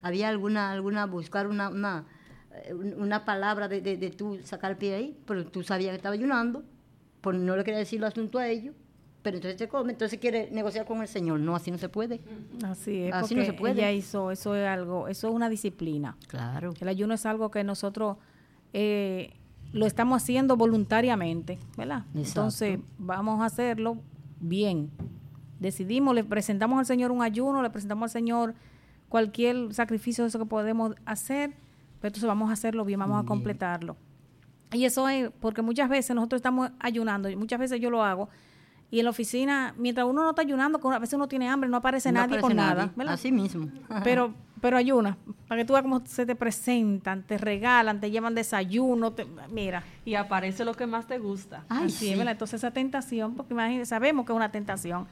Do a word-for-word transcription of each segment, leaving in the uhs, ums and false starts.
Había alguna, alguna buscar una, una, una palabra de, de, de tú sacar el pie ahí, pero tú sabías que estaba ayunando, pues no le quería decir el asunto a ellos, pero entonces te come, entonces quiere negociar con el Señor. No, así no se puede. Así es, así porque no se puede. ella hizo, eso es algo, eso es una disciplina. Claro. El ayuno es algo que nosotros eh, lo estamos haciendo voluntariamente, ¿verdad? Exacto. Entonces vamos a hacerlo bien. Decidimos, le presentamos al Señor un ayuno, le presentamos al Señor cualquier sacrificio de eso que podemos hacer, pero entonces vamos a hacerlo bien, vamos bien. a completarlo. Y eso es porque muchas veces nosotros estamos ayunando, y muchas veces yo lo hago, y en la oficina, mientras uno no está ayunando, a veces uno tiene hambre, no aparece no nadie aparece con nadie. nada, ¿verdad? Así mismo. Pero pero ayuna, para que tú veas cómo se te presentan, te regalan, te llevan desayuno, te, mira. Y aparece lo que más te gusta. Ay, Así sí. es, ¿verdad? Entonces esa tentación, porque imagínate, sabemos que es una tentación,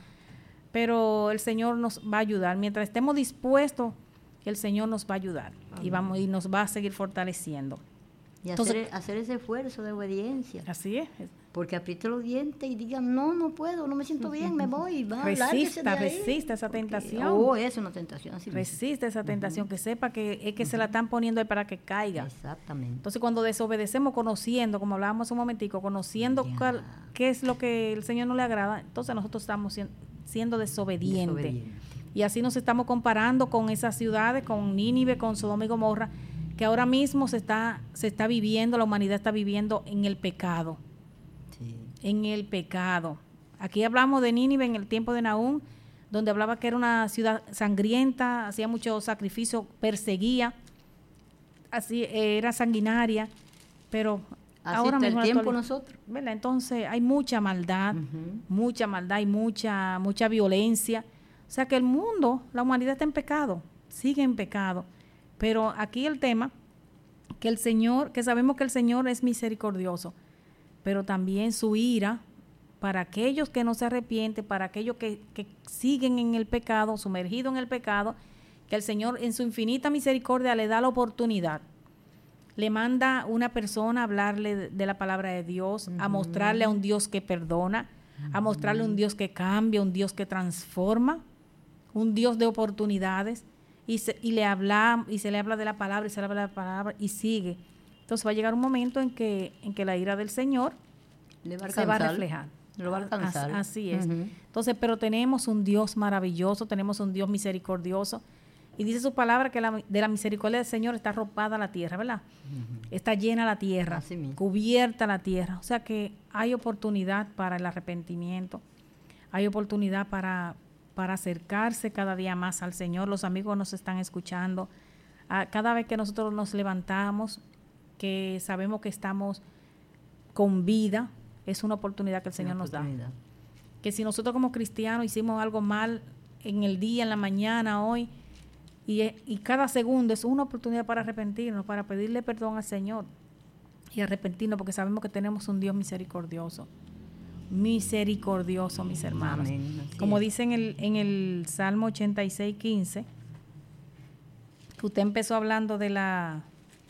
pero el Señor nos va a ayudar. Mientras estemos dispuestos, el Señor nos va a ayudar. Amén. y vamos y nos va a seguir fortaleciendo. Y hacer, Entonces, hacer ese esfuerzo de obediencia. Así es. Porque apriete los dientes y digan, no, no puedo, no me siento bien, me voy. Va, resista, resista esa tentación. Oh, es una tentación. Así resista esa tentación, uh-huh. que sepa que es que uh-huh. se la están poniendo ahí para que caiga. Exactamente. Entonces, cuando desobedecemos, conociendo, como hablábamos hace un momentico, conociendo cuál, qué es lo que el Señor no le agrada, entonces nosotros estamos siendo, siendo desobedientes. Desobediente. Y así nos estamos comparando con esas ciudades, con Nínive, con Sodoma y Gomorra, que ahora mismo se está, se está viviendo, la humanidad está viviendo en el pecado. Sí. En el pecado. Aquí hablamos de Nínive en el tiempo de Nahum, donde hablaba que era una ciudad sangrienta, hacía mucho sacrificio, perseguía, así era sanguinaria, pero así ahora está mismo el tiempo nosotros. ¿verdad? Entonces hay mucha maldad, uh-huh. mucha maldad y mucha, mucha violencia. O sea que el mundo, la humanidad está en pecado, sigue en pecado. Pero aquí el tema, que el Señor, que sabemos que el Señor es misericordioso, pero también su ira para aquellos que no se arrepienten, para aquellos que, que siguen en el pecado, sumergidos en el pecado, que el Señor en su infinita misericordia le da la oportunidad. Le manda una persona a hablarle de, de la palabra de Dios, uh-huh. a mostrarle a un Dios que perdona, uh-huh. a mostrarle a un Dios que cambia, un Dios que transforma, un Dios de oportunidades. Y se, y le habla y se le habla de la palabra y se le habla de la palabra y sigue. Entonces va a llegar un momento en que en que la ira del Señor le va a se va a reflejar. Lo va a alcanzar. As, así es. Uh-huh. Entonces, pero tenemos un Dios maravilloso, tenemos un Dios misericordioso. Y dice su palabra que la, de la misericordia del Señor está arropada la tierra, ¿verdad? Uh-huh. Está llena la tierra, cubierta la tierra. O sea que hay oportunidad para el arrepentimiento, hay oportunidad para... para acercarse cada día más al Señor. Los amigos nos están escuchando. Ah, cada vez que nosotros nos levantamos, que sabemos que estamos con vida, es una oportunidad que el Señor nos da. Que si nosotros como cristianos hicimos algo mal en el día, en la mañana, hoy, y, y cada segundo es una oportunidad para arrepentirnos, para pedirle perdón al Señor y arrepentirnos, porque sabemos que tenemos un Dios misericordioso. Misericordioso, mis hermanos. Amén. Como es. dice en el, en el Salmo ochenta y seis, quince, que usted empezó hablando de la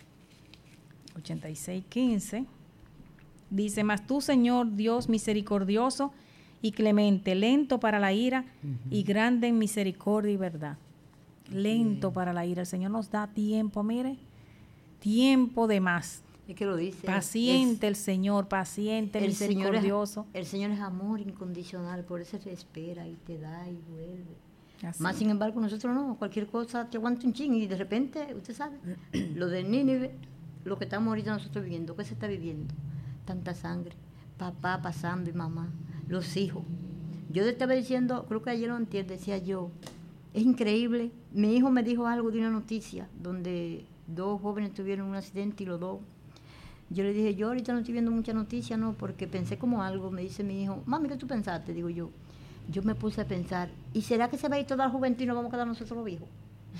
ochenta y seis, quince, dice, mas tú, Señor Dios misericordioso y clemente, lento para la ira uh-huh. y grande en misericordia y verdad. Lento sí. para la ira. El Señor nos da tiempo, mire, tiempo de más. Es que lo dice. Paciente es, el Señor, paciente, el misericordioso. Señor es, el Señor es amor incondicional, por eso te espera y te da y vuelve. Así. Más sin embargo, nosotros no, cualquier cosa te aguanta un ching y de repente, usted sabe, lo de Nínive, lo que estamos ahorita nosotros viviendo, ¿qué se está viviendo? Tanta sangre, papá pasando y mamá, los hijos. Yo te estaba diciendo, creo que ayer o antier, decía yo, es increíble, mi hijo me dijo algo de una noticia donde dos jóvenes tuvieron un accidente y los dos. Yo le dije, yo ahorita no estoy viendo mucha noticia, no, porque pensé como algo. Me dice mi hijo, mami, ¿qué tú pensaste? Digo yo, yo me puse a pensar, ¿y será que se va a ir toda la juventud y nos vamos a quedar nosotros los viejos?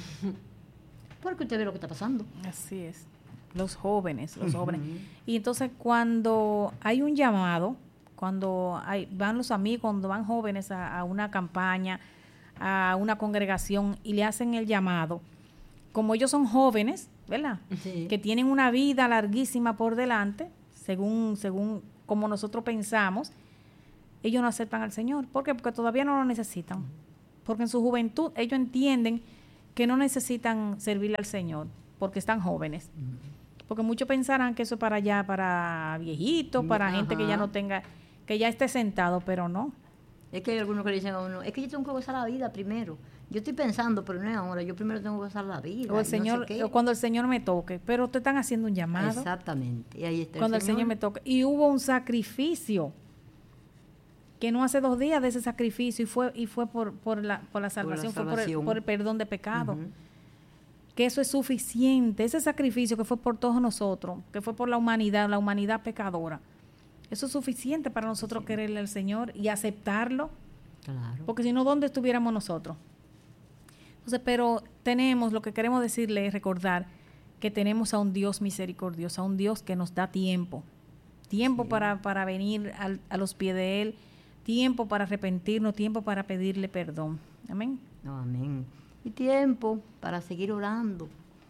Porque usted ve lo que está pasando. Así es, los jóvenes, los uh-huh. jóvenes. Y entonces cuando hay un llamado, cuando hay, van los amigos, cuando van jóvenes a, a una campaña, a una congregación y le hacen el llamado, como ellos son jóvenes, ¿verdad? Sí. Que tienen una vida larguísima por delante, según según como nosotros pensamos, ellos no aceptan al Señor. ¿Por qué? Porque todavía no lo necesitan. Porque en su juventud ellos entienden que no necesitan servirle al Señor porque están jóvenes. Porque muchos pensarán que eso es para allá, para viejitos, para Ajá. gente que ya no tenga, que ya esté sentado, pero no. Es que hay algunos que le dicen a uno, es que yo tengo que gozar la vida primero. Yo estoy pensando, pero no es ahora, yo primero tengo que gozar la vida. O el y Señor, no sé qué. o cuando el Señor me toque, pero te están haciendo un llamado. Exactamente. Y ahí está Cuando el Señor me toque. Y hubo un sacrificio, que no hace dos días de ese sacrificio, y fue y fue por, por, la, por la salvación, fue por el, salvación. por el perdón de pecado. Ujú. Que eso es suficiente, ese sacrificio que fue por todos nosotros, que fue por la humanidad, la humanidad pecadora. Eso es suficiente para nosotros quererle al Señor y aceptarlo, Claro. porque si no, ¿dónde estuviéramos nosotros? Entonces, pero tenemos, lo que queremos decirle es recordar que tenemos a un Dios misericordioso, a un Dios que nos da tiempo, tiempo Sí. para, para venir al, a los pies de Él, tiempo para arrepentirnos, tiempo para pedirle perdón. Amén. No, amén. Y tiempo para seguir orando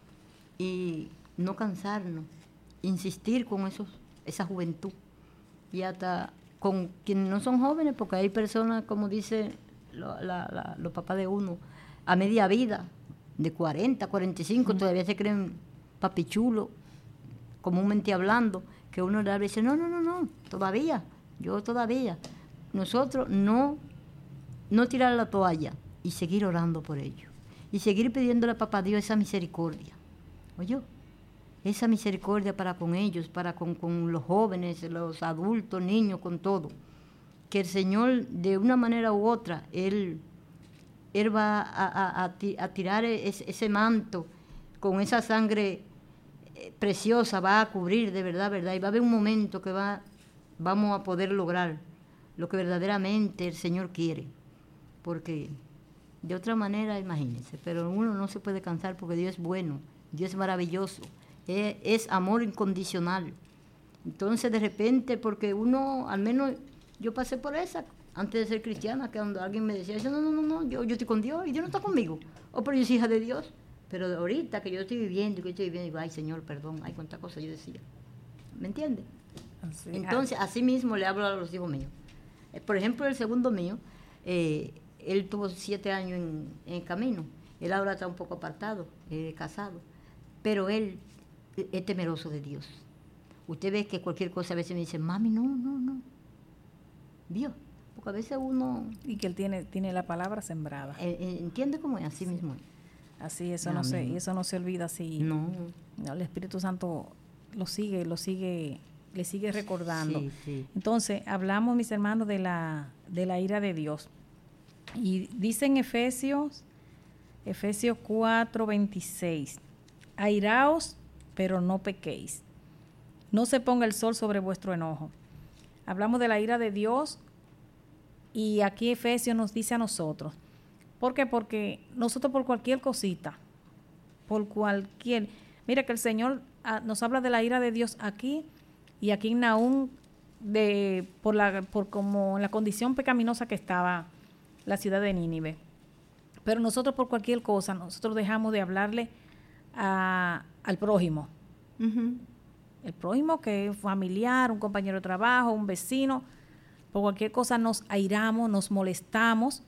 y no cansarnos, insistir con esos, esa juventud y hasta con quienes no son jóvenes, porque hay personas, como dice lo- la- la- los papás de uno, a media vida, de cuarenta, cuarenta y cinco, todavía se creen papichulos, comúnmente hablando, que uno le habla y dice, no, no, no, no, todavía, yo todavía. Nosotros no, no tirar la toalla y seguir orando por ellos. Y seguir pidiéndole a papá Dios esa misericordia. Oye, esa misericordia para con ellos, para con, con los jóvenes, los adultos, niños, con todo. Que el Señor, de una manera u otra, Él, él va a, a- a ti- a tirar ese, ese manto con esa sangre eh, preciosa, va a cubrir de verdad, verdad. Y va a haber un momento que va, vamos a poder lograr lo que verdaderamente el Señor quiere. Porque de otra manera, imagínense, pero uno no se puede cansar porque Dios es bueno, Dios es maravilloso, es, es amor incondicional. Entonces, de repente, porque uno, al menos yo pasé por esa antes de ser cristiana, que cuando alguien me decía, no, no, no, no, yo, yo estoy con Dios y Dios no está conmigo. O pero yo soy hija de Dios. Pero de ahorita que yo estoy viviendo y que yo estoy viviendo, digo, ay, Señor, perdón, ay, cuánta cosa yo decía. ¿Me entiende? Así. Entonces, así mismo le hablo a los hijos míos. Eh, Por ejemplo, el segundo mío, eh, él tuvo siete años en, en el camino. Él ahora está un poco apartado, eh, casado. Pero él eh, es temeroso de Dios. Usted ve que cualquier cosa a veces me dice, mami, no, no, no. ¿Vio? Porque a veces uno Y que Él tiene, tiene la palabra sembrada. eh, eh, entiende cómo es, así mismo es. Así, eso no se, Amén. y eso no se olvida así. No. No, el Espíritu Santo lo sigue, lo sigue, le sigue recordando. Sí, sí. Entonces, hablamos, mis hermanos, de la, de la ira de Dios. Y dice en Efesios, Efesios cuatro, veintiséis, airaos, pero no pequéis. No se ponga el sol sobre vuestro enojo. Hablamos de la ira de Dios y aquí Efesios nos dice a nosotros. ¿Por qué? Porque nosotros por cualquier cosita, por cualquier... Mira que el Señor ah, nos habla de la ira de Dios aquí y aquí en Nahum, de, por, la, por como la condición pecaminosa que estaba la ciudad de Nínive. Pero nosotros por cualquier cosa, nosotros dejamos de hablarle a, al prójimo. Ujú. El prójimo que es familiar, un compañero de trabajo, un vecino, por cualquier cosa nos airamos, nos molestamos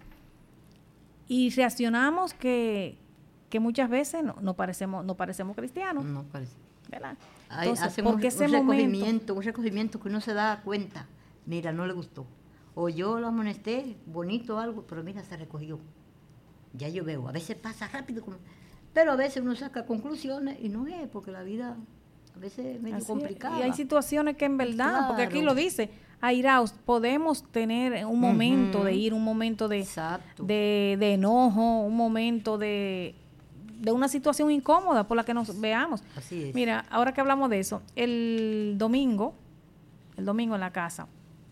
y reaccionamos que, que muchas veces no, no parecemos no parecemos cristianos, No parece. ¿verdad? Hay- Entonces, hacemos porque un ese momento, recogimiento, un recogimiento que uno se da cuenta, mira, no le gustó. O yo lo amonesté, bonito algo, pero mira, se recogió. Ya yo veo, a veces pasa rápido, como- pero a veces uno saca conclusiones y no es, porque la vida a veces es medio así es. complicada. Y hay situaciones que en verdad, porque aquí Claro. lo dice, airaos, podemos tener un momento Ujú. de ir, un momento de, Exacto. de, de enojo, un momento de, de una situación incómoda por la que nos veamos. Así es. Mira, ahora que hablamos de eso, el domingo, el domingo en la casa,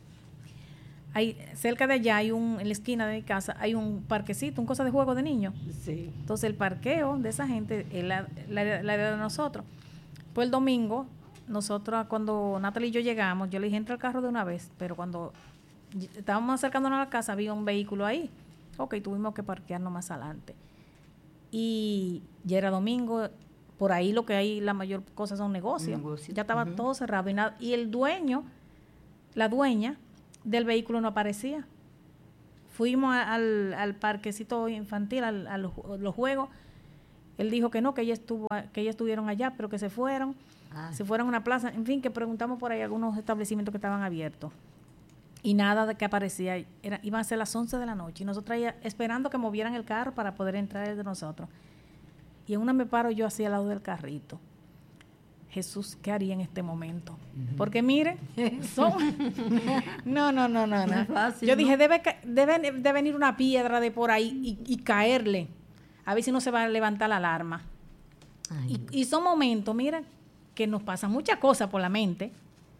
hay, cerca de allá hay un, en la esquina de mi casa, hay un parquecito, un cosa de juego de niños. Sí. Entonces el parqueo de esa gente es la, la, la edad de nosotros. Pues el domingo, nosotros cuando Natalie y yo llegamos, yo le dije, entra al carro de una vez, pero cuando y- estábamos acercándonos a la casa, había un vehículo ahí. Ok, tuvimos que parquearnos más adelante. Y ya era domingo, por ahí lo que hay, la mayor cosa son negocios. Negocio, Ya estaba ujú. todo cerrado y, nada, y el dueño, la dueña del vehículo no aparecía. Fuimos a- al, al parquecito infantil, al- a los, los juegos, Él dijo que no, que ella estuvo, que ellas estuvieron allá, pero que se fueron, Ay. se fueron a una plaza, en fin, que preguntamos por ahí algunos establecimientos que estaban abiertos. Y nada de que aparecía, era, iban a ser las once de la noche, y nosotros ahí esperando que movieran el carro para poder entrar el de nosotros. Y en una me paro yo así al lado del carrito. Jesús, ¿qué haría en este momento? Uh-huh. Porque miren, son... no, no, no, no, no. Es fácil, yo ¿no? dije, debe, debe de venir una piedra de por ahí y, y caerle, a ver si no se va a levantar la alarma. Y, y son momentos, mira, que nos pasan muchas cosas por la mente.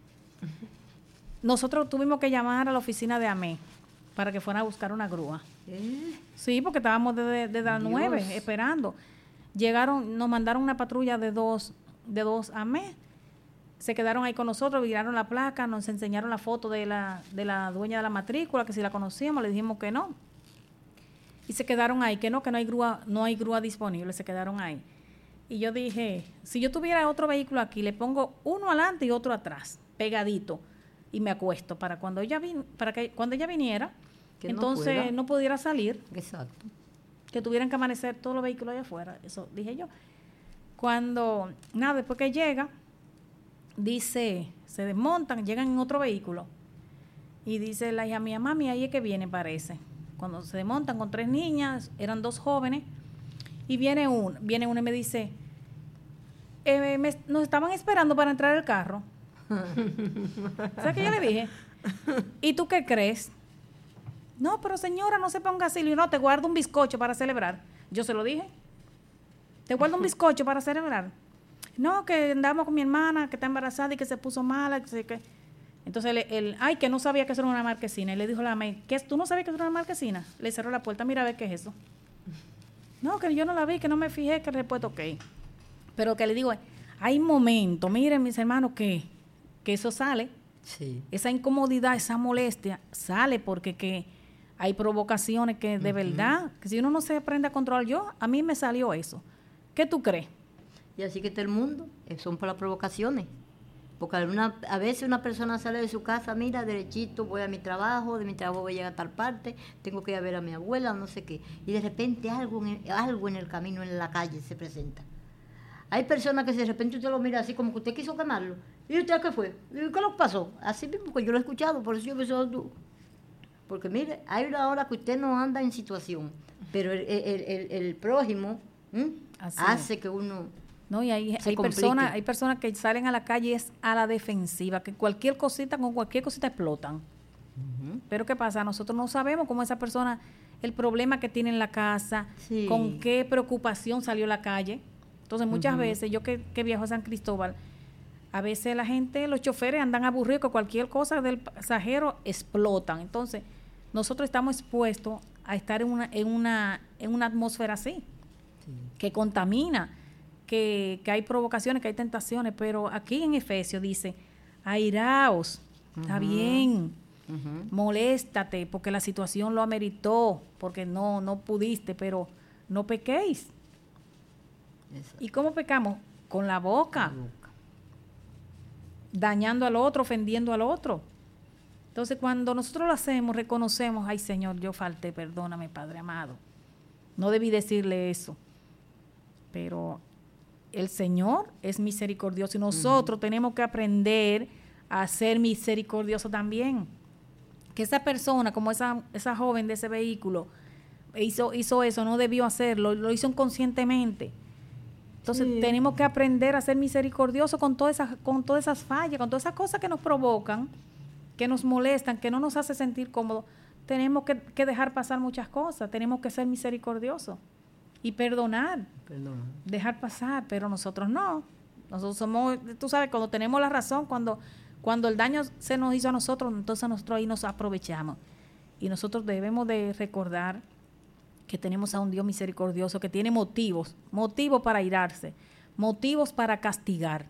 Nosotros tuvimos que llamar a la oficina de A M E para que fueran a buscar una grúa. ¿Eh? Sí, porque estábamos desde, desde las nueve esperando. Llegaron, nos mandaron una patrulla de dos, de dos A M E. Se quedaron ahí con nosotros, viraron la placa, nos enseñaron la foto de la, de la dueña de la matrícula, que si la conocíamos, le dijimos que no. Y se quedaron ahí, que no, que no hay grúa, no hay grúa disponible, se quedaron ahí. Y yo dije, si yo tuviera otro vehículo aquí, le pongo uno adelante y otro atrás, pegadito, y me acuesto para cuando ella vin, para que cuando ella viniera, que entonces no, no pudiera salir. Exacto. Que tuvieran que amanecer todos los vehículos allá afuera, eso dije yo. Cuando, nada, después que llega, dice, se desmontan, llegan en otro vehículo, y dice la hija mía, mami, ahí es que viene, parece. Cuando se desmontan con tres niñas, eran dos jóvenes, y viene uno, viene uno y me dice, eh, me, nos estaban esperando para entrar al carro. ¿Sabes qué yo le dije? ¿Y tú qué crees? No, pero señora, no se ponga así. Y no, te guardo un bizcocho para celebrar. Yo se lo dije. Te guardo un bizcocho para celebrar. No, que andamos con mi hermana, que está embarazada y que se puso mala. Que, que... Entonces, el, el, ay, que no sabía que eso era una marquesina. Y le dijo a la mamá, ¿qué, ¿tú no sabías que eso era una marquesina? Le cerró la puerta, mira a ver qué es eso. No, que yo no la vi, que no me fijé, que después ok. Pero que le digo, hay momentos, miren mis hermanos, que, que eso sale. Sí. Esa incomodidad, esa molestia, sale porque que hay provocaciones que de uh-huh. verdad, que si uno no se aprende a controlar, yo, a mí me salió eso. ¿Qué tú crees? Y así que está el mundo, son por las provocaciones. Porque una, a veces una persona sale de su casa, mira, derechito, voy a mi trabajo, de mi trabajo voy a llegar a tal parte, tengo que ir a ver a mi abuela, no sé qué. Y de repente algo en el, algo en el camino, en la calle, se presenta. Hay personas que de repente usted lo mira así como que usted quiso quemarlo. ¿Y usted qué fue? ¿Y qué lo pasó? Así mismo, que yo lo he escuchado, por eso yo pensé tú. Porque mire, hay una hora que usted no anda en situación, pero el, el, el, el prójimo hace que uno... No, y hay, hay personas, hay personas que salen a la calle es a la defensiva, que cualquier cosita, con cualquier cosita explotan. Uh-huh. Pero ¿qué pasa? Nosotros no sabemos cómo esa persona, el problema que tiene en la casa, sí. con qué preocupación salió a la calle. Entonces, muchas uh-huh. veces, yo que, que viajo a San Cristóbal, a veces la gente, los choferes andan aburridos con cualquier cosa del pasajero, explotan. Entonces, nosotros estamos expuestos a estar en una, en una, en una atmósfera así, sí. que contamina. Que, que hay provocaciones, que hay tentaciones, pero aquí en Efesios dice, airaos, uh-huh. está bien, uh-huh. moléstate, porque la situación lo ameritó, porque no, no pudiste, pero no pequéis. Exacto. ¿Y cómo pecamos? Con la boca, la boca, dañando al otro, ofendiendo al otro. Entonces, cuando nosotros lo hacemos, reconocemos, ay Señor, yo falté, perdóname, Padre amado. No debí decirle eso, pero... el Señor es misericordioso y nosotros uh-huh. tenemos que aprender a ser misericordiosos también. Que esa persona, como esa, esa joven de ese vehículo, hizo, hizo eso, no debió hacerlo, lo hizo inconscientemente. Entonces sí. tenemos que aprender a ser misericordiosos con todas esas, con todas esas fallas, con todas esas cosas que nos provocan, que nos molestan, que no nos hace sentir cómodos. Tenemos que, que dejar pasar muchas cosas, tenemos que ser misericordiosos. Y perdonar, Perdón. dejar pasar, pero nosotros no. Nosotros somos, tú sabes, cuando tenemos la razón, cuando, cuando el daño se nos hizo a nosotros, entonces nosotros ahí nos aprovechamos. Y nosotros debemos de recordar que tenemos a un Dios misericordioso que tiene motivos, motivos para airarse, motivos para castigar.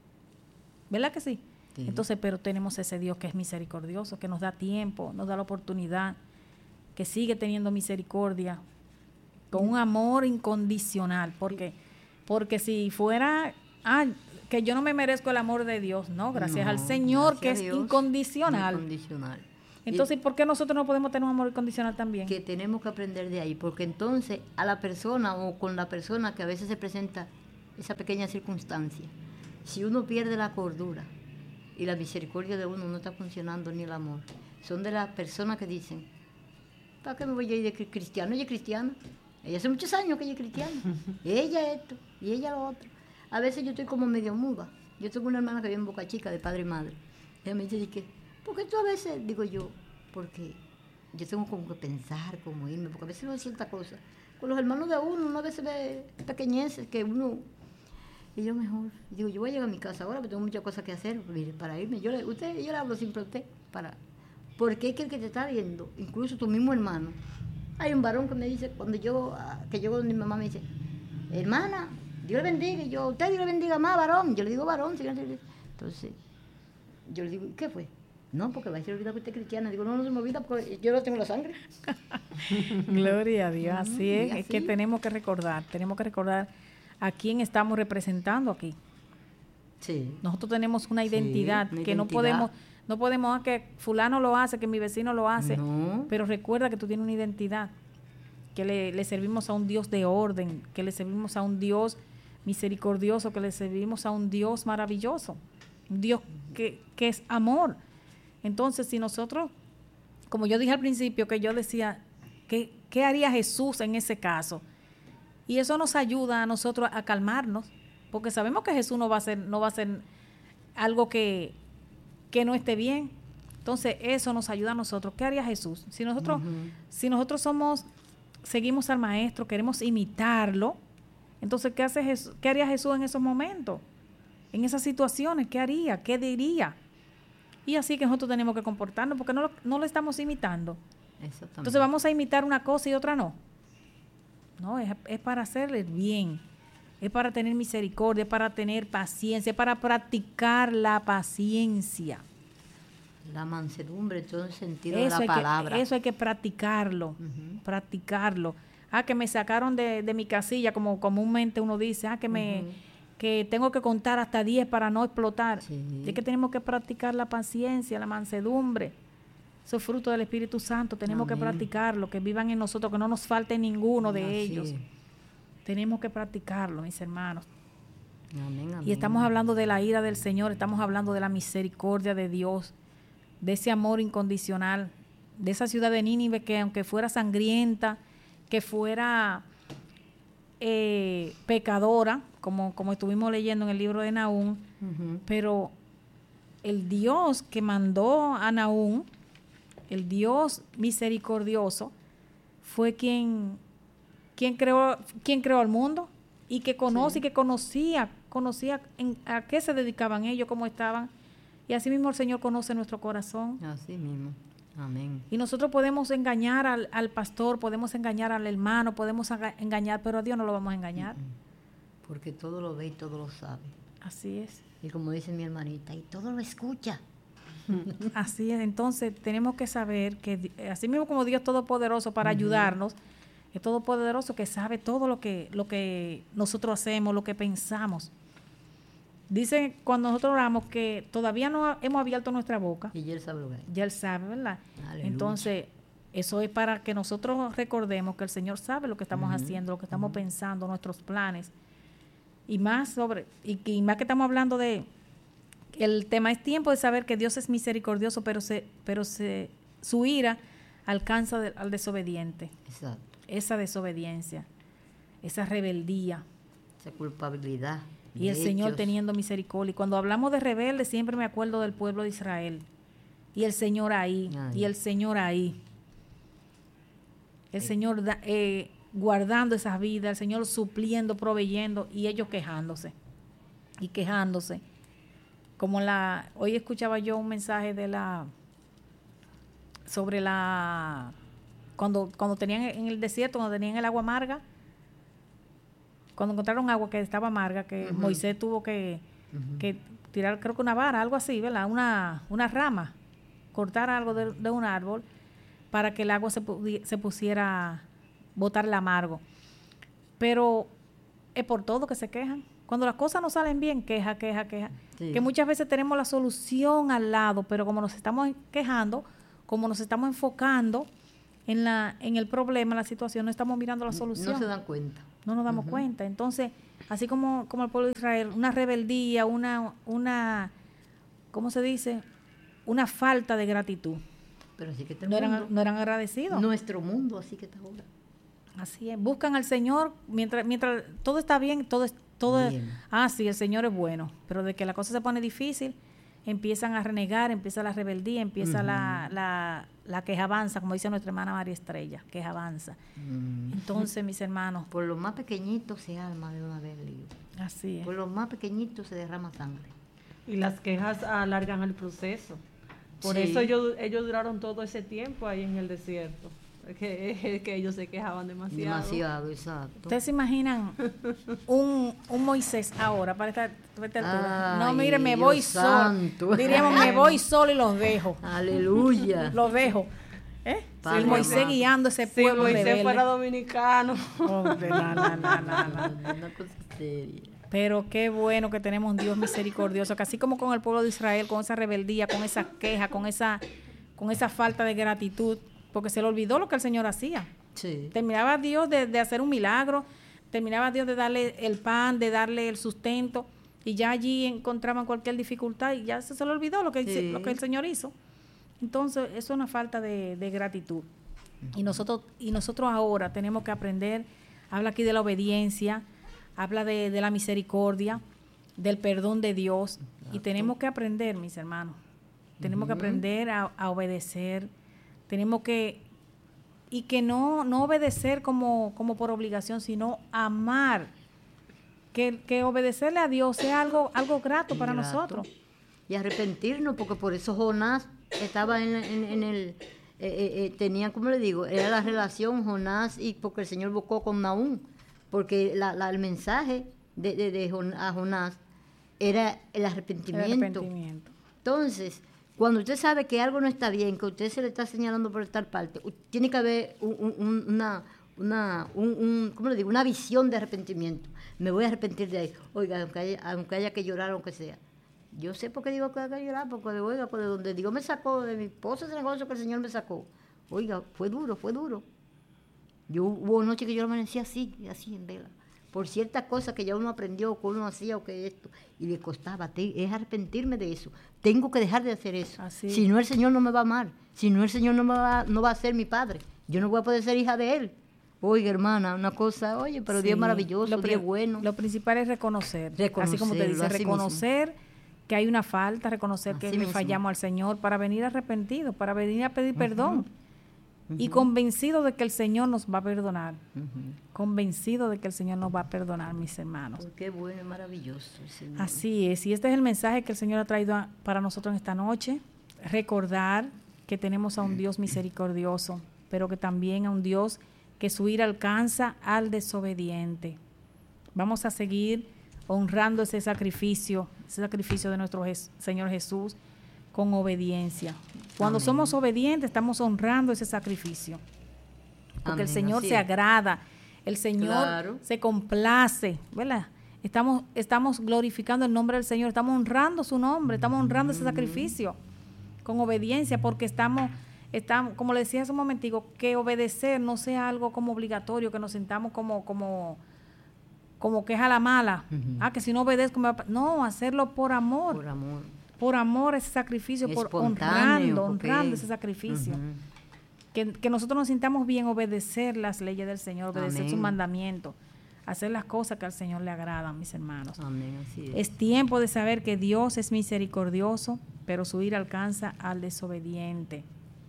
¿Verdad que sí? sí? Entonces, pero tenemos ese Dios que es misericordioso, que nos da tiempo, nos da la oportunidad, que sigue teniendo misericordia, con un amor incondicional, porque porque si fuera, ah, que yo no me merezco el amor de Dios, no, gracias no, al Señor, gracias que es Dios, incondicional. incondicional. Entonces, ¿por qué nosotros no podemos tener un amor incondicional también? Que tenemos que aprender de ahí, porque entonces a la persona o con la persona que a veces se presenta esa pequeña circunstancia, si uno pierde la cordura y la misericordia de uno no está funcionando ni el amor, son de las personas que dicen, ¿para qué me voy a ir de cristiano? Ella es cristiana, ella hace muchos años que ella es cristiana, ella esto y ella lo otro. A veces yo estoy como medio muda. Yo tengo una hermana que vive en Boca Chica, de padre y madre. Ella me dice, ¿qué? Porque tú a veces, digo yo, porque yo tengo como que pensar, como irme, porque a veces no es cierta cosa. Con los hermanos de uno, uno a veces ve pequeñeces que uno... Y yo mejor, digo, yo voy a llegar a mi casa ahora, porque tengo muchas cosas que hacer, mire, para irme. Yo le, usted, yo le hablo siempre a usted, para... Porque es que el que te está viendo, incluso tu mismo hermano. Hay un varón que me dice, cuando yo, que yo donde mi mamá me dice, hermana, Dios le bendiga, y yo, usted Dios le bendiga más, varón. Yo le digo varón, señor. Entonces, yo le digo, ¿qué fue? No, porque va a ser olvidado que usted es cristiana. Digo, no, no se me olvida porque yo no tengo la sangre. Gloria a Dios, así Mm, es, así. es que tenemos que recordar, tenemos que recordar a quién estamos representando aquí. Sí. Nosotros tenemos una Sí, identidad una que no identidad. podemos, no podemos, ah, que fulano lo hace, que mi vecino lo hace, No. pero recuerda que tú tienes una identidad, que le, le servimos a un Dios de orden, que le servimos a un Dios misericordioso, que le servimos a un Dios maravilloso, un Dios que, que es amor. Entonces, si nosotros, como yo dije al principio, que yo decía, ¿qué, qué haría Jesús en ese caso? Y eso nos ayuda a nosotros a calmarnos, porque sabemos que Jesús no va a hacer, no va a hacer algo que, que no esté bien. Entonces, eso nos ayuda a nosotros. ¿Qué haría Jesús? Si nosotros, Ujú. si nosotros somos, seguimos al Maestro, queremos imitarlo, entonces, ¿qué hace Jesús? ¿Qué haría Jesús en esos momentos? En esas situaciones, ¿qué haría? ¿Qué diría? Y así que nosotros tenemos que comportarnos, porque no lo, no lo estamos imitando. Exactamente. Entonces vamos a imitar una cosa y otra no. No, es, es para hacerle bien, es para tener misericordia, es para tener paciencia, es para practicar la paciencia. La mansedumbre, todo el sentido Eso de la hay palabra. que, eso hay que practicarlo, Ujú. practicarlo. Ah, que me sacaron de, de mi casilla, como comúnmente uno dice, ah, que me... Ujú. que tengo que contar hasta diez para no explotar. Sí. Es que tenemos que practicar la paciencia, la mansedumbre. Eso es fruto del Espíritu Santo. Tenemos Amén. que practicarlo, que vivan en nosotros, que no nos falte ninguno de Así ellos. es. Tenemos que practicarlo, mis hermanos. Amén, amén. Y estamos hablando de la ira del Señor, estamos hablando de la misericordia de Dios, de ese amor incondicional, de esa ciudad de Nínive que aunque fuera sangrienta, que fuera eh, pecadora, como, como estuvimos leyendo en el libro de Nahum, Ujú. pero el Dios que mandó a Nahum, el Dios misericordioso, fue quien, quien creó, quien creó el mundo y que conoce Sí. y que conocía, conocía en, a qué se dedicaban ellos, cómo estaban. Y así mismo el Señor conoce nuestro corazón. Así mismo. Amén. Y nosotros podemos engañar al, al pastor, podemos engañar al hermano, podemos aga- engañar, pero a Dios no lo vamos a engañar. Porque todo lo ve y todo lo sabe. Así es. Y como dice mi hermanita, y todo lo escucha. Así es, entonces tenemos que saber que di- así mismo como Dios Todopoderoso para ayudarnos, es Todopoderoso que sabe todo lo que, lo que nosotros hacemos, lo que pensamos. Dice cuando nosotros oramos que todavía no hemos abierto nuestra boca, Y él sabe lo que es. ya Él sabe, ¿verdad? Aleluya. Entonces, eso es para que nosotros recordemos que el Señor sabe lo que estamos Ujú, haciendo, lo que estamos pensando, nuestros planes. Y más sobre, y, que- y más que estamos hablando de, el tema es tiempo de saber que Dios es misericordioso, pero se, pero se, su ira alcanza de- al desobediente. Exacto. Esa desobediencia, esa rebeldía. Esa culpabilidad. Y el de Señor hechos. teniendo misericordia. Y cuando hablamos de rebelde, siempre me acuerdo del pueblo de Israel. Y el Señor ahí, Ay. y el Señor ahí. El Señor da- eh, guardando esas vidas, el Señor supliendo, proveyendo, y ellos quejándose. Y quejándose. Como la, hoy escuchaba yo un mensaje de la, sobre la, cuando, cuando tenían en el desierto, cuando tenían el agua amarga, cuando encontraron agua que estaba amarga, que Ujú. Moisés tuvo que, Ujú. que tirar, creo que una vara, algo así, ¿verdad? Una, una rama, cortar algo de, de un árbol para que el agua se, pudi- se pusiera, botar el amargo. Pero es por todo que se quejan. Cuando las cosas no salen bien, queja, queja, queja. Sí. Que muchas veces tenemos la solución al lado, pero como nos estamos quejando, como nos estamos enfocando en la en el problema, la situación, no estamos mirando la solución. No se dan cuenta. No nos damos uh-huh. cuenta. Entonces, así como, como el pueblo de Israel, una rebeldía, una, una, ¿cómo se dice? Una falta de gratitud. Pero así que está no, el eran, mundo. no eran agradecidos. Nuestro mundo, así que está ahora. Así es. Buscan al Señor mientras mientras todo está bien, todo es todo es, ah, sí, el Señor es bueno, pero de que la cosa se pone difícil, empiezan a renegar, empieza la rebeldía, empieza uh-huh. la, la, la quejabanza, como dice nuestra hermana María Estrella, quejabanza. Uh-huh. Entonces, mis hermanos, por lo más pequeñito se arma de una vez el lío. Así es. Por lo más pequeñito se derrama sangre. Y las quejas alargan el proceso. Por sí. eso ellos, ellos duraron todo ese tiempo ahí en el desierto. Que, que ellos se quejaban demasiado. Demasiado, exacto. ¿Ustedes se imaginan un, un Moisés ahora para esta, para esta altura? No, mire, me Dios voy solo. Diríamos, me voy solo y los dejo. Aleluya. Los dejo. ¿Eh? Sí, el Moisés hermano. Guiando ese pueblo. Si Moisés rebelde. fuera dominicano. Oh, no, no, no, no, no. Una cosa seria. Pero qué bueno que tenemos un Dios misericordioso, que así como con el pueblo de Israel, con esa rebeldía, con esa queja, con esa, con esa falta de gratitud, porque se le olvidó lo que el Señor hacía. Sí. Terminaba Dios de, de hacer un milagro, terminaba Dios de darle el pan, de darle el sustento, y ya allí encontraban cualquier dificultad y ya se, se le olvidó lo que, sí. hizo, lo que el Señor hizo. Entonces, eso es una falta de, de gratitud. Uh-huh. Y nosotros, y nosotros ahora tenemos que aprender, habla aquí de la obediencia, habla de, de la misericordia, del perdón de Dios, exacto. Y tenemos que aprender, mis hermanos, tenemos uh-huh. que aprender a, a obedecer. Tenemos que, y que no, no obedecer como, como por obligación, sino amar. Que, que obedecerle a Dios sea algo, algo grato para grato. nosotros. Y arrepentirnos, porque por eso Jonás estaba en, en, en el, eh, eh, tenía, ¿cómo le digo? Era la relación Jonás, y porque el Señor buscó con Nahum, porque la, la, el mensaje de, de, de Jon, a Jonás era el arrepentimiento. el arrepentimiento. Entonces, cuando usted sabe que algo no está bien, que usted se le está señalando por tal parte, tiene que haber un, un, una, una, un, un, ¿cómo le digo? Una visión de arrepentimiento. Me voy a arrepentir de ahí. Oiga, aunque haya, aunque haya que llorar, aunque sea. Yo sé por qué digo que hay que llorar, porque oiga, de donde Dios me sacó, de mi esposa, ese negocio que el Señor me sacó. Oiga, fue duro, fue duro. Yo hubo noche que yo amanecía así, así en vela. Por ciertas cosas que ya uno aprendió, que uno hacía o que esto, y le costaba, te, es arrepentirme de eso. Tengo que dejar de hacer eso. Así. Si no, el Señor no me va a amar. Si no, el Señor no, me va, no va a ser mi padre. Yo no voy a poder ser hija de Él. Oiga, hermana, una cosa, oye, pero sí. Dios es maravilloso, lo Dios es bueno. Lo principal es reconocer. Reconocer, así como te dice, reconocer mismo. Que hay una falta, reconocer así que mismo. Le fallamos al Señor para venir arrepentidos, para venir a pedir uh-huh. perdón. Y convencido de que el Señor nos va a perdonar. Uh-huh. Convencido de que el Señor nos va a perdonar, mis hermanos. Oh, qué bueno y maravilloso el Señor. Así es. Y este es el mensaje que el Señor ha traído a, para nosotros en esta noche. Recordar que tenemos a un Dios misericordioso, pero que también a un Dios que su ira alcanza al desobediente. Vamos a seguir honrando ese sacrificio, ese sacrificio de nuestro Jes- Señor Jesús con obediencia. Cuando Amén. Somos obedientes, estamos honrando ese sacrificio. Porque Amén, el Señor se agrada, el Señor claro. se complace, ¿verdad? Estamos, estamos glorificando el nombre del Señor, estamos honrando su nombre, estamos honrando ese sacrificio con obediencia, porque estamos, estamos, como le decía hace un momentico, que obedecer no sea algo como obligatorio, que nos sentamos como, como, como que es a la mala. Uh-huh. Ah, que si no obedezco me va a... No, hacerlo por amor. Por amor. Por amor a ese sacrificio, por honrando, honrando ese sacrificio. Uh-huh. Que, que nosotros nos sintamos bien, obedecer las leyes del Señor, obedecer sus mandamientos, hacer las cosas que al Señor le agradan, mis hermanos. Amén, así es. Es tiempo de saber que Dios es misericordioso, pero su ira alcanza al desobediente.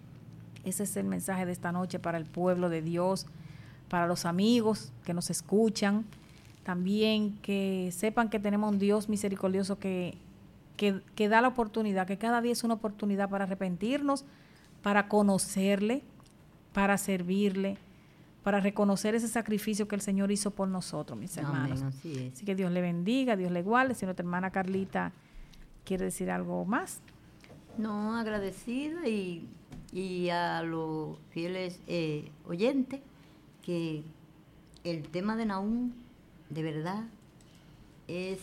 Ese es el mensaje de esta noche para el pueblo de Dios, para los amigos que nos escuchan. También que sepan que tenemos un Dios misericordioso que Que, que da la oportunidad, que cada día es una oportunidad para arrepentirnos, para conocerle, para servirle, para reconocer ese sacrificio que el Señor hizo por nosotros, mis hermanos. Amén, así es. Así que Dios le bendiga, Dios le guarde. Si nuestra hermana Carlita quiere decir algo más. No, agradecida y, y a los fieles eh, oyentes, que el tema de Nahum, de verdad, es...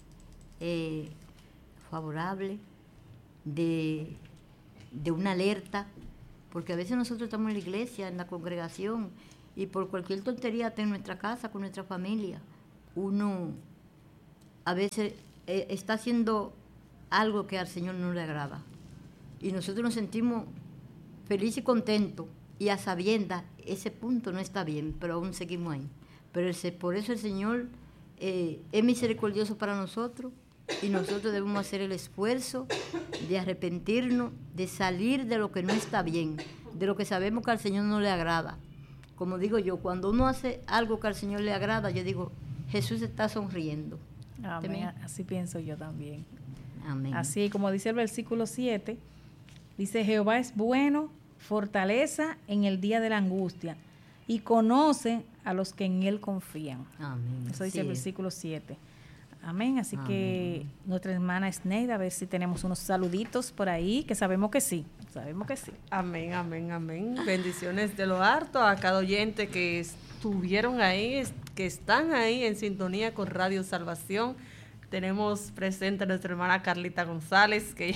Eh, favorable, de, de una alerta porque a veces nosotros estamos en la iglesia, en la congregación, y por cualquier tontería en nuestra casa, con nuestra familia, uno a veces eh, está haciendo algo que al Señor no le agrada. Y nosotros nos sentimos felices y contentos, y a sabiendas, ese punto no está bien, pero aún seguimos ahí. Pero el, por eso el Señor eh, es misericordioso para nosotros, y nosotros debemos hacer el esfuerzo de arrepentirnos, de salir de lo que no está bien, de lo que sabemos que al Señor no le agrada. Como digo yo, cuando uno hace algo que al Señor le agrada, yo digo, Jesús está sonriendo. Amén. Así pienso yo también. Amén. Así como dice el versículo siete, dice, Jehová es bueno, fortaleza en el día de la angustia, y conoce a los que en él confían. Amén. Eso dice sí. el versículo siete. Amén. Así Amén. que nuestra hermana Esneida, a ver si tenemos unos saluditos por ahí, que sabemos que sí, sabemos que sí. Amén, amén, amén. Bendiciones de lo harto a cada oyente que estuvieron ahí, que están ahí en sintonía con Radio Salvación. Tenemos presente a nuestra hermana Carlita González, que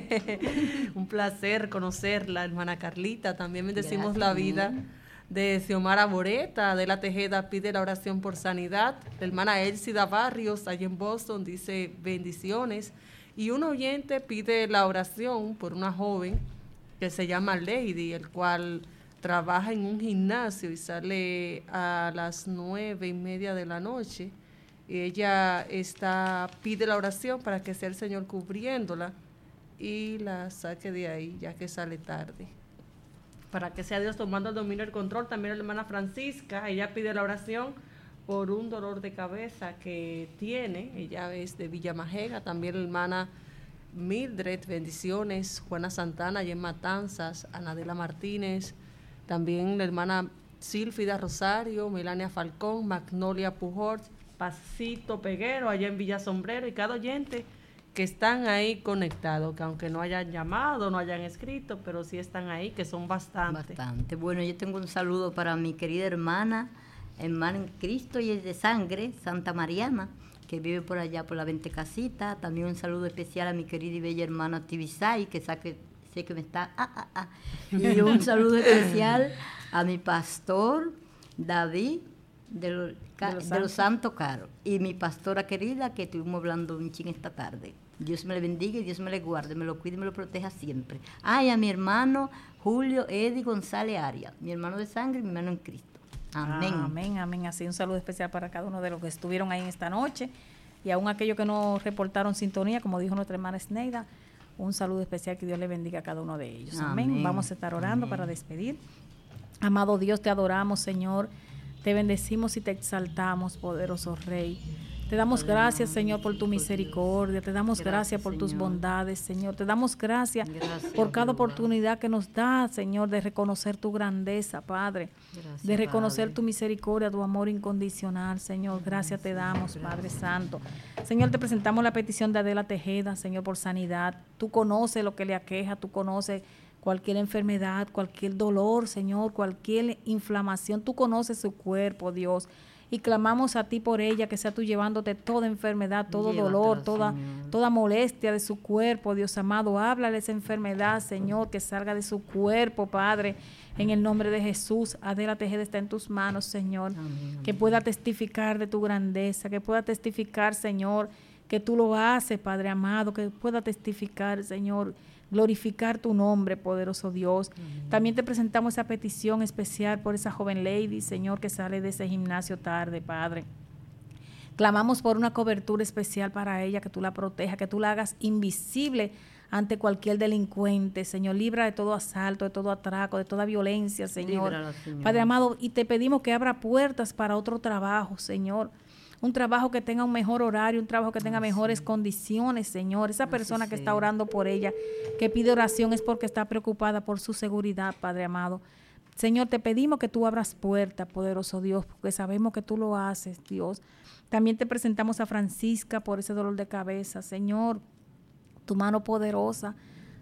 un placer conocerla, hermana Carlita. También bendecimos la vida de Xiomara Boreta. Adela Tejeda pide la oración por sanidad. La hermana Elcida Barrios, allá en Boston, dice bendiciones. Y un oyente pide la oración por una joven que se llama Lady, el cual trabaja en un gimnasio y sale a las nueve y media de la noche. Y ella está, pide la oración para que sea el Señor cubriéndola y la saque de ahí, ya que sale tarde. Para que sea Dios tomando el dominio y el control. También la hermana Francisca, ella pide la oración por un dolor de cabeza que tiene. Ella es de Villa Majega. También la hermana Mildred, bendiciones. Juana Santana, allá en Matanzas. Anadela Martínez. También la hermana Silfida Rosario, Melania Falcón, Magnolia Pujol, Pasito Peguero, allá en Villa Sombrero. Y cada oyente que están ahí conectados, que aunque no hayan llamado, no hayan escrito, pero sí están ahí, que son bastantes. Bastante. Bueno, yo tengo un saludo para mi querida hermana, hermana en Cristo y es de sangre, Santa Mariana, que vive por allá por la Vente Casita. También un saludo especial a mi querida y bella hermana Tibisay, que saque, sé que me está... Ah, ah, ah. Y un saludo especial a mi pastor David de, lo, de, los, de los Santos Caros, y mi pastora querida, que estuvimos hablando un ching esta tarde. Dios me le bendiga y Dios me le guarde, me lo cuide y me lo proteja siempre. Ah, y a mi hermano Julio Eddie González Arias, mi hermano de sangre y mi hermano en Cristo. Amén. Ah, amén, amén. Así un saludo especial para cada uno de los que estuvieron ahí en esta noche, y aún aquellos que no reportaron sintonía, como dijo nuestra hermana Esneida, un saludo especial, que Dios le bendiga a cada uno de ellos. Amén. Amén. Vamos a estar orando amén. Para despedir. Amado Dios, te adoramos, Señor. Te bendecimos y te exaltamos, poderoso Rey. Te damos gracias, Señor, por tu misericordia. Te damos gracias, gracias por tus bondades, Señor. Te damos gracias, gracias por cada oportunidad que nos da, Señor, de reconocer tu grandeza, Padre. Gracias, de reconocer Padre. Tu misericordia, tu amor incondicional, Señor. Gracias te damos, Padre Santo. Señor, te presentamos la petición de Adela Tejeda, Señor, por sanidad. Tú conoces lo que le aqueja, tú conoces cualquier enfermedad, cualquier dolor, Señor, cualquier inflamación. Tú conoces su cuerpo, Dios. Y clamamos a ti por ella, que sea tú llevándote toda enfermedad, todo Llévatela, dolor, toda, toda molestia de su cuerpo, Dios amado. Háblale esa enfermedad, Señor, que salga de su cuerpo, Padre, en el nombre de Jesús. Adela Tejeda está en tus manos, Señor. Amén, que pueda testificar de tu grandeza, que pueda testificar, Señor, que tú lo haces, Padre amado, que pueda testificar, Señor, glorificar tu nombre, poderoso Dios. Amén. También te presentamos esa petición especial por esa joven lady, Señor, que sale de ese gimnasio tarde, Padre. Clamamos por una cobertura especial para ella, que tú la protejas, que tú la hagas invisible ante cualquier delincuente, Señor. Libra de todo asalto, de todo atraco, de toda violencia, Señor. Líbrala, Señor. Padre amado, y te pedimos que abra puertas para otro trabajo, Señor. Un trabajo que tenga un mejor horario, un trabajo que tenga Así. mejores condiciones, Señor. Esa Así persona que sea. Está orando por ella, que pide oración, es porque está preocupada por su seguridad, Padre amado. Señor, te pedimos que tú abras puertas, poderoso Dios, porque sabemos que tú lo haces, Dios. También te presentamos a Francisca por ese dolor de cabeza, Señor. Tu mano poderosa,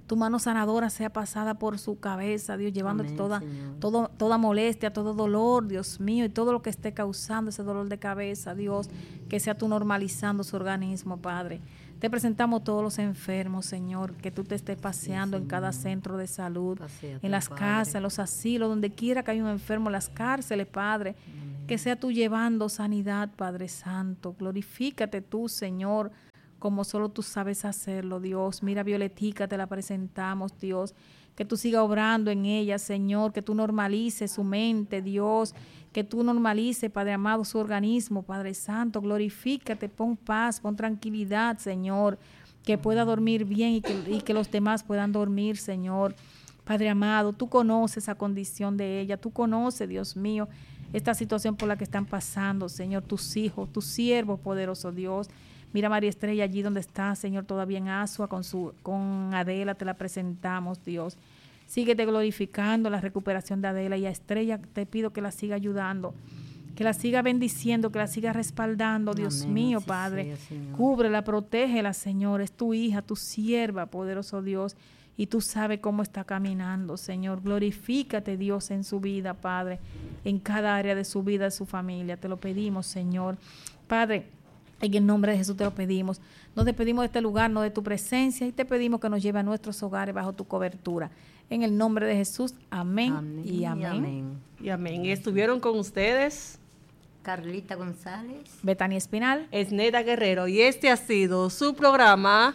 tu mano sanadora sea pasada por su cabeza, Dios, llevándote Amén, toda, Señor. todo, toda molestia, todo dolor, Dios mío, y todo lo que esté causando ese dolor de cabeza, Dios, que sea tú normalizando su organismo, Padre. Te presentamos todos los enfermos, Señor, que tú te estés paseando Sí, en cada Señor. centro de salud, Paséate, en las Padre. casas, en los asilos, donde quiera que haya un enfermo, en las cárceles, Padre, que sea tú llevando sanidad, Padre Santo. Glorifícate tú, Señor, como solo tú sabes hacerlo, Dios. Mira, Violetica, te la presentamos, Dios. Que tú sigas obrando en ella, Señor. Que tú normalices su mente, Dios. Que tú normalices, Padre amado, su organismo, Padre Santo. Glorifícate, pon paz, pon tranquilidad, Señor. Que pueda dormir bien y que, y que los demás puedan dormir, Señor. Padre amado, tú conoces esa condición de ella. Tú conoces, Dios mío, esta situación por la que están pasando, Señor. Tus hijos, tus siervos, poderoso Dios. Mira María Estrella allí donde está, Señor, todavía en Asua, con su, con Adela, te la presentamos, Dios. Síguete glorificando la recuperación de Adela, y a Estrella te pido que la siga ayudando, que la siga bendiciendo, que la siga respaldando, Dios Amén, mío, así Padre. sea, Señor. Cúbrela, protégela, Señor, es tu hija, tu sierva, poderoso Dios, y tú sabes cómo está caminando, Señor. Glorifícate, Dios, en su vida, Padre, en cada área de su vida, de su familia. Te lo pedimos, Señor. Padre, en el nombre de Jesús te lo pedimos. Nos despedimos de este lugar, no de tu presencia, y te pedimos que nos lleve a nuestros hogares bajo tu cobertura. En el nombre de Jesús, amén, Amén y amén. Y amén. Y estuvieron con ustedes Carlita González. Betania Espinal. Esneda Guerrero, y este ha sido su programa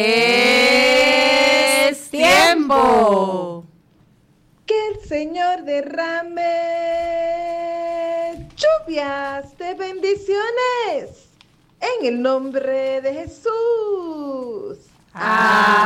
Es Tiempo. Que el Señor derrame lluvias de bendiciones en el nombre de Jesús. Amén.